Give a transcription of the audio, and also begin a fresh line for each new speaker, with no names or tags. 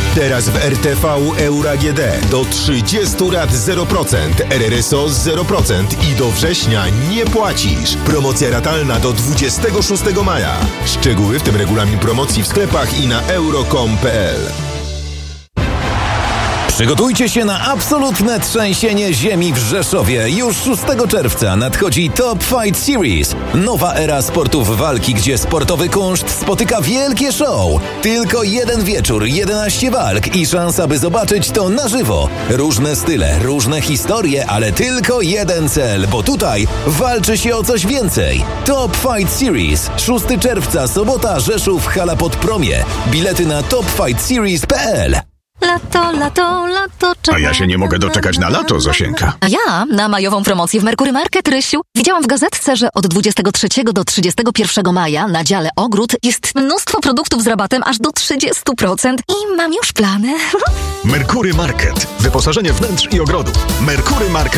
Teraz w RTV Euro AGD do 30 lat 0%, RRSO 0% i do września nie płacisz. Promocja ratalna do 26 maja. Szczegóły, w tym regulamin promocji w sklepach i na euro.com.pl.
Przygotujcie się na absolutne trzęsienie ziemi w Rzeszowie. Już 6 czerwca nadchodzi Top Fight Series. Nowa era sportów walki, gdzie sportowy kunszt spotyka wielkie show. Tylko jeden wieczór, 11 walk i szansa, by zobaczyć to na żywo. Różne style, różne historie, ale tylko jeden cel, bo tutaj walczy się o coś więcej. Top Fight Series. 6 czerwca, sobota, Rzeszów, hala pod promie. Bilety na topfightseries.pl.
Lato,
A ja się nie mogę doczekać na lato, Zosieńka.
A ja na majową promocję w Merkury Market, Rysiu. Widziałam w gazetce, że od 23 do 31 maja na dziale ogród jest mnóstwo produktów z rabatem aż do 30% i mam już plany.
Merkury Market. Wyposażenie wnętrz i ogrodu. Merkury Market.